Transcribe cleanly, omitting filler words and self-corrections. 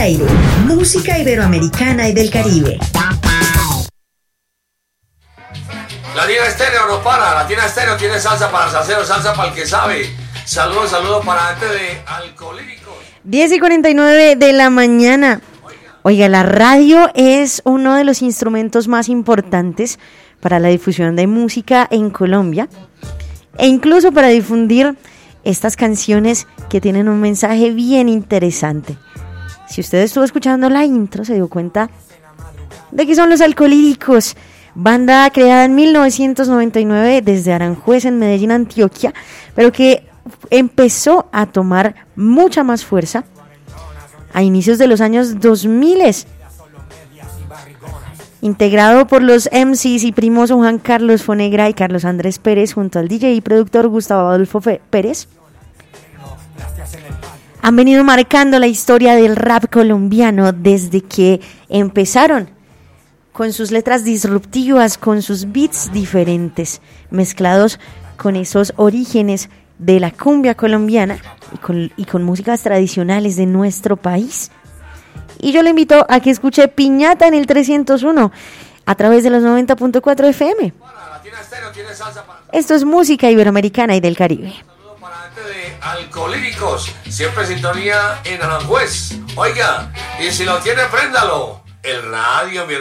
aire, música iberoamericana y del Caribe. Latina Estéreo no para, Latina Estéreo tiene salsa para el salsero, salsa para el que sabe. Saludos para antes de Alcolíricos. 10:49 de la mañana. Oiga, la radio es uno de los instrumentos más importantes para la difusión de música en Colombia e incluso para difundir estas canciones que tienen un mensaje bien interesante. Si usted estuvo escuchando la intro, se dio cuenta de que son los Alcolíricos, banda creada en 1999 desde Aranjuez, en Medellín, Antioquia, pero que empezó a tomar mucha más fuerza a inicios de los años 2000, integrado por los MCs y primos Juan Carlos Fonegra y Carlos Andrés Pérez, junto al DJ y productor Gustavo Adolfo Pérez. Han venido marcando la historia del rap colombiano desde que empezaron, con sus letras disruptivas, con sus beats diferentes, mezclados con esos orígenes de la cumbia colombiana y con músicas tradicionales de nuestro país. Y yo le invito a que escuche Piñata en el 301 a través de los 90.4 FM. Esto es música iberoamericana y del Caribe. Saludos para antes de Alcolíricos, siempre sintonía en Aranjuez. Oiga, y si lo tiene, préndalo. El radio, mi hermano.